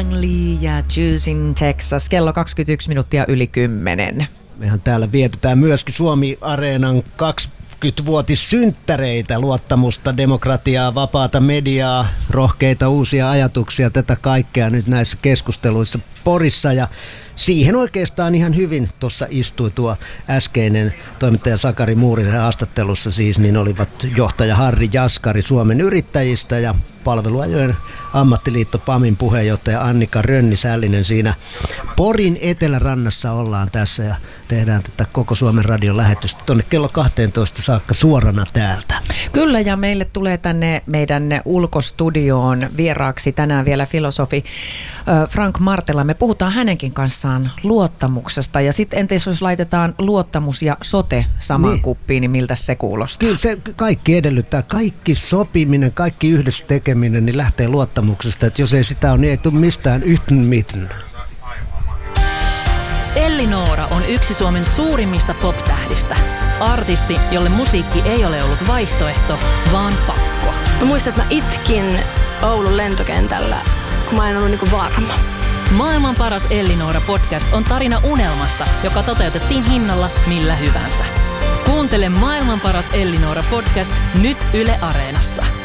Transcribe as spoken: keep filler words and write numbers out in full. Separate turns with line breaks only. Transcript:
Lee ja Juice in Texas. Kello kaksikymmentäyksi minuuttia yli kymmenen.
Mehän täällä vietetään myöskin Suomi-areenan kaksikymmenvuotissynttäreitä, luottamusta, demokratiaa, vapaata mediaa, rohkeita uusia ajatuksia, tätä kaikkea nyt näissä keskusteluissa Porissa. Ja siihen oikeastaan ihan hyvin tuossa istui tuo äskeinen toimittaja Sakari Muurinen haastattelussa siis, niin olivat johtaja Harri Jaskari Suomen yrittäjistä ja palveluajojen ammattiliitto PAMin puheenjohtaja Annika Rönni-Sällinen siinä Porin etelärannassa ollaan tässä ja tehdään tätä koko Suomen radion lähetystä tuonne kello kahteentoista saakka suorana täältä.
Kyllä, ja meille tulee tänne meidän ulkostudioon vieraaksi tänään vielä filosofi Frank Martela. Me puhutaan hänenkin kanssaan luottamuksesta ja sitten entäs jos laitetaan luottamus ja sote samaan niin kuppiin, niin miltä se kuulostaa?
Kyllä se kaikki edellyttää, kaikki sopiminen, kaikki yhdessä tekeminen, niin lähtee luottamuksesta, että jos ei sitä ole, niin ei tule mistään yhtään mitään.
Elli Noora on yksi Suomen suurimmista pop-tähdistä. Artisti, jolle musiikki ei ole ollut vaihtoehto, vaan pakko.
Mä muistan, että mä itkin Oulun lentokentällä, kun mä en ollut niinku varma.
Maailman paras Elli Noora podcast on tarina unelmasta, joka toteutettiin hinnalla millä hyvänsä. Kuuntele Maailman paras Elli Noora podcast nyt Yle Areenassa.